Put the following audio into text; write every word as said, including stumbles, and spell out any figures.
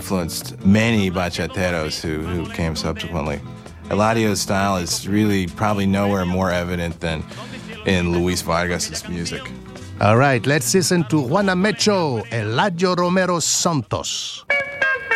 influenced many bachateros who, who came subsequently. Eladio's style is really probably nowhere more evident than in Luis Vargas's music. All right, let's listen to Juana Mecho, Eladio Romero Santos.